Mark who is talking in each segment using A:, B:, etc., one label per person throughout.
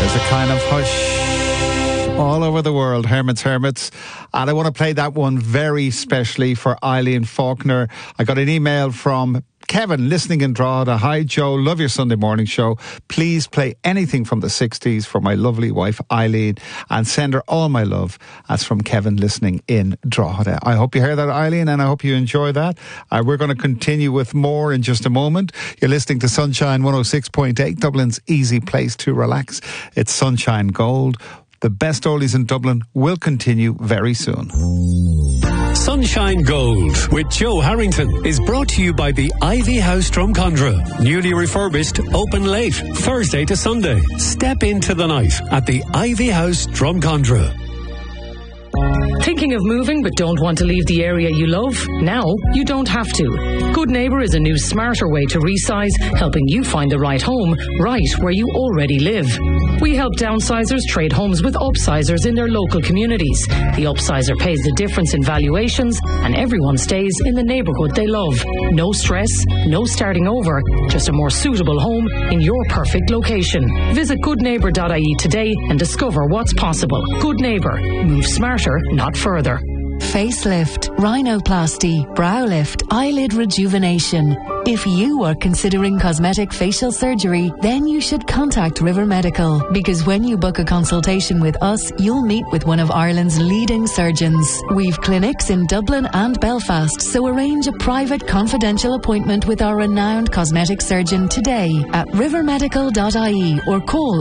A: There's a kind of hush all over the world, Hermits. And I want to play that one very specially for Eileen Faulkner. I got an email from Kevin, listening in Drogheda. Hi, Joe. Love your Sunday morning show. Please play anything from the 60s for my lovely wife, Eileen, and send her all my love. That's from Kevin, listening in Drogheda. I hope you heard that, Eileen, and I hope you enjoy that. We're going to continue with more in just a moment. You're listening to Sunshine 106.8, Dublin's easy place to relax. It's Sunshine Gold. The best oldies in Dublin will continue very soon.
B: Sunshine Gold with Joe Harrington is brought to you by the Ivy House Drumcondra. Newly refurbished, open late, Thursday to Sunday. Step into the night at the Ivy House Drumcondra.
C: Thinking of moving but don't want to leave the area you love? Now you don't have to. Good Neighbour is a new smarter way to resize, helping you find the right home right where you already live. We help downsizers trade homes with upsizers in their local communities. The upsizer pays the difference in valuations and everyone stays in the neighbourhood they love. No stress, no starting over, just a more suitable home in your perfect location. Visit goodneighbour.ie today and discover what's possible. Good Neighbour. Move smarter, not further.
D: Facelift, rhinoplasty, brow lift, eyelid rejuvenation. If you are considering cosmetic facial surgery, then you should contact River Medical, because when you book a consultation with us, you'll meet with one of Ireland's leading surgeons. We've clinics in Dublin and Belfast, so arrange a private confidential appointment with our renowned cosmetic surgeon today at rivermedical.ie or call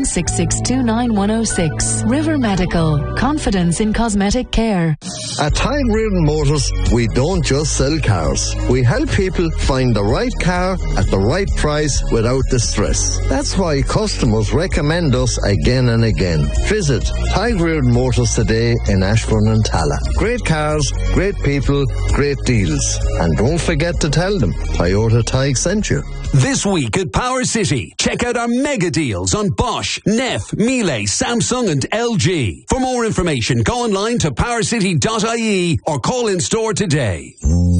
D: 016629106. River Medical, confidence in cosmetic care.
E: At Tyne Reardon Motors, we don't just sell cars. We help people find the right car at the right price without the stress. That's why customers recommend us again and again. Visit Tyne Reardon Motors today in Ashbourne and Talla. Great cars, great people, great deals. And don't forget to tell them Toyota Tig sent you.
B: This week at Power City, check out our mega deals on Bosch, Neff, Miele, Samsung and LG. For more information, go online to powercity.ie or call in store today.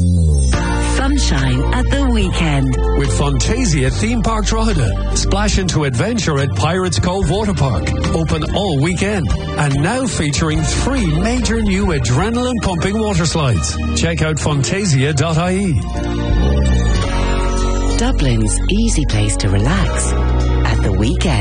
D: Sunshine at the weekend.
B: With Fantasia Theme Park Drogheda. Splash into adventure at Pirates Cove Water Park. Open all weekend. And now featuring 3 major new adrenaline-pumping water slides. Check out fantasia.ie.
F: Dublin's easy place to relax at the weekend.